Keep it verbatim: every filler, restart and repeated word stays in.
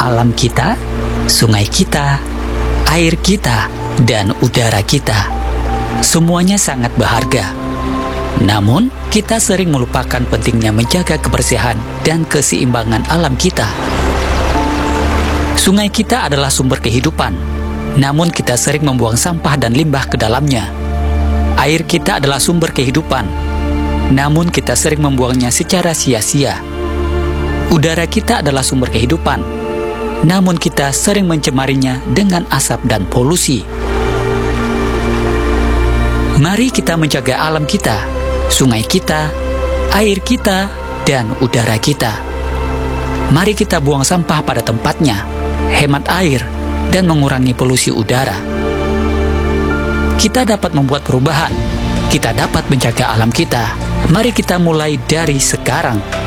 alam kita, sungai kita, air kita, dan udara kita. Semuanya sangat berharga. Namun, kita sering melupakan pentingnya menjaga kebersihan dan keseimbangan alam kita. Sungai kita adalah sumber kehidupan, namun kita sering membuang sampah dan limbah ke dalamnya. Air kita adalah sumber kehidupan, namun kita sering membuangnya secara sia-sia. Udara kita adalah sumber kehidupan, namun kita sering mencemarinya dengan asap dan polusi. Mari kita menjaga alam kita, sungai kita, air kita, dan udara kita. Mari kita buang sampah pada tempatnya, hemat air, dan mengurangi polusi udara. Kita dapat membuat perubahan. Kita dapat menjaga alam kita. Mari kita mulai dari sekarang.